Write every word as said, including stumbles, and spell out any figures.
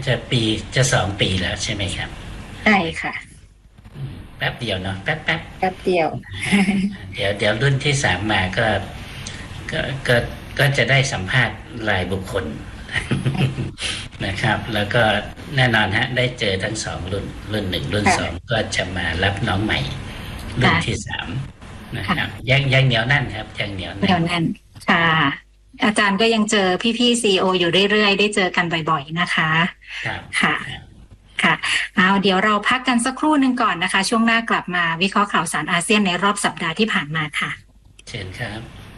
จะปีจะสองปีแล้วใช่ไหมครับใช่ค่ะแป๊บเดียวเนาะแป๊บแป๊บแป๊บเดียวเดี๋ยวเดี๋ยวรุ่นที่สามมาก็ก็ก็ก็จะได้สัมภาษณ์รายบุคคลนะครับแล้วก็แน่นอนฮะได้เจอทั้งสองรุ่นรุ่นหนึ่งรุ่นสองค่ะก็จะมารับน้องใหม่รุ่นที่ค่ะสามนะครับค่ะยังยังเหนียวแน่นครับยังเหนียวแน่นเดี๋ยวนั้นค่ะอาจารย์ก็ยังเจอพี่ๆซีโออยู่เรื่อยๆได้เจอกันบ่อยๆนะคะครับค่ะค่ะเอาเดี๋ยวเราพักกันสักครู่หนึ่งก่อนนะคะช่วงหน้ากลับมาวิเคราะห์ข่าวสารอาเซียนในรอบสัปดาห์ที่ผ่านมาค่ะเชิญครับ